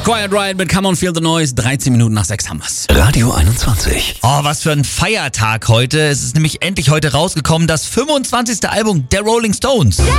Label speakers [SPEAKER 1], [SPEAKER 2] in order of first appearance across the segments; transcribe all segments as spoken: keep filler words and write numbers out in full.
[SPEAKER 1] Quiet Riot mit Come on Feel the Noise. dreizehn Minuten nach sechs haben wir's.
[SPEAKER 2] Radio einundzwanzig.
[SPEAKER 3] Oh, was für ein Feiertag heute. Es ist nämlich endlich heute rausgekommen, das fünfundzwanzigste Album der Rolling Stones.
[SPEAKER 1] Yeah!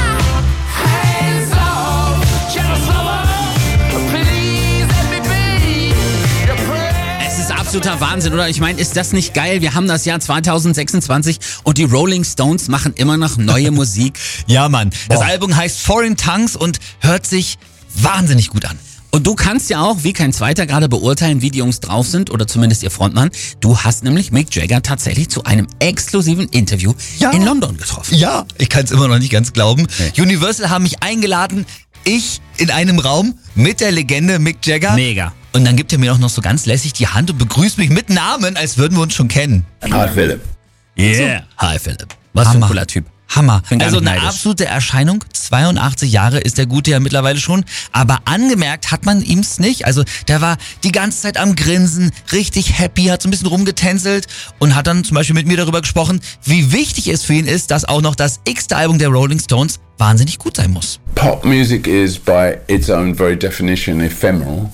[SPEAKER 1] Absoluter Wahnsinn, oder? Ich meine, ist das nicht geil? Wir haben das Jahr zweitausendsechsundzwanzig und die Rolling Stones machen immer noch neue Musik.
[SPEAKER 3] Ja, Mann. Das
[SPEAKER 1] Boah.
[SPEAKER 3] Album heißt Foreign Tongues und hört sich wahnsinnig gut an.
[SPEAKER 1] Und du kannst ja auch, wie kein Zweiter, gerade beurteilen, wie die Jungs drauf sind, oder zumindest ihr Frontmann. Du hast nämlich Mick Jagger tatsächlich zu einem exklusiven Interview
[SPEAKER 3] ja.
[SPEAKER 1] in London getroffen.
[SPEAKER 3] Ja, ich kann es immer noch nicht ganz glauben.
[SPEAKER 1] Nee.
[SPEAKER 3] Universal haben mich eingeladen, ich in einem Raum mit der Legende Mick Jagger.
[SPEAKER 1] Mega.
[SPEAKER 3] Und dann gibt er mir auch noch so ganz lässig die Hand und begrüßt mich mit Namen, als würden wir uns schon kennen.
[SPEAKER 4] Hi Philipp.
[SPEAKER 1] Yeah. So. Hi Philipp. Was für ein cooler Typ.
[SPEAKER 3] Hammer.
[SPEAKER 1] Bin gar
[SPEAKER 3] Also
[SPEAKER 1] nicht
[SPEAKER 3] eine
[SPEAKER 1] neidisch.
[SPEAKER 3] absolute Erscheinung. zweiundachtzig Jahre ist der Gute ja mittlerweile schon. Aber angemerkt hat man ihm's nicht. Also der war die ganze Zeit am Grinsen, richtig happy, hat so ein bisschen rumgetänzelt und hat dann zum Beispiel mit mir darüber gesprochen, wie wichtig es für ihn ist, dass auch noch das x-te Album der Rolling Stones wahnsinnig gut sein muss.
[SPEAKER 4] Pop music is by its own very definition ephemeral.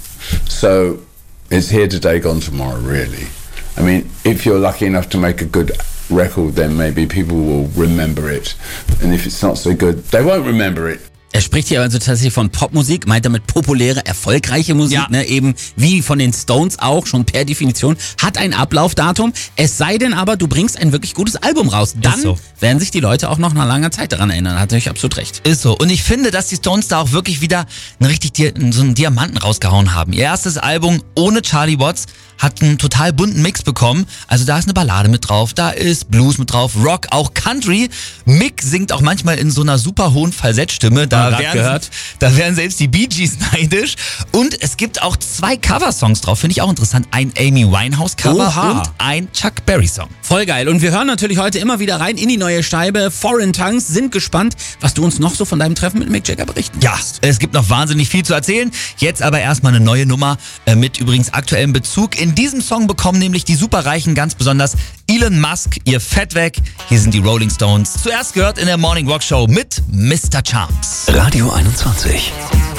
[SPEAKER 4] So it's here today, gone tomorrow, really. I mean, if you're lucky enough to make a good record, then maybe people will remember it. And if it's not so good, they won't remember it.
[SPEAKER 1] Er spricht hier also tatsächlich von Popmusik, meint damit populäre, erfolgreiche Musik,
[SPEAKER 3] Ja.
[SPEAKER 1] ne, eben wie von den Stones auch, schon per Definition, hat ein Ablaufdatum. Es sei denn aber, du bringst ein wirklich gutes Album raus. Dann
[SPEAKER 3] so.
[SPEAKER 1] werden sich die Leute auch noch nach langer Zeit daran erinnern. Hat natürlich absolut recht.
[SPEAKER 3] Ist so. Und ich finde, dass die Stones da auch wirklich wieder einen richtig Di- so einen Diamanten rausgehauen haben. Ihr erstes Album ohne Charlie Watts hat einen total bunten Mix bekommen. Also da ist eine Ballade mit drauf, da ist Blues mit drauf, Rock, auch Country. Mick singt auch manchmal in so einer super hohen Falsettstimme. Da,
[SPEAKER 1] grad
[SPEAKER 3] wären,
[SPEAKER 1] gehört.
[SPEAKER 3] da wären selbst die Bee Gees neidisch. Und es gibt auch zwei Coversongs drauf, finde ich auch interessant. Ein Amy Winehouse Cover
[SPEAKER 1] Oha.
[SPEAKER 3] und ein Chuck Berry Song.
[SPEAKER 1] Voll geil. Und wir hören natürlich heute immer wieder rein in die neue Scheibe. Foreign Tongues, sind gespannt, was du uns noch so von deinem Treffen mit Mick Jagger berichten
[SPEAKER 3] Ja,
[SPEAKER 1] kannst.
[SPEAKER 3] es gibt noch wahnsinnig viel zu erzählen. Jetzt aber erstmal eine neue Nummer äh, mit übrigens aktuellem Bezug. In diesem Song bekommen nämlich die Superreichen, ganz besonders Elon Musk, ihr Fett weg. Hier sind die Rolling Stones. Zuerst gehört in der Morning Rock Show mit Mister Charms.
[SPEAKER 2] Radio einundzwanzig.